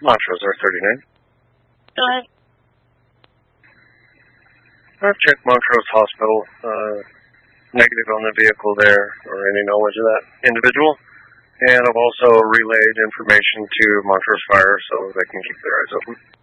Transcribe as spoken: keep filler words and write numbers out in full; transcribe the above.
Montrose R thirty-nine. Go ahead. I've checked Montrose Hospital. Uh, negative on the vehicle there, or any knowledge of that individual. And I've also relayed information to Montrose Fire so they can keep their eyes open.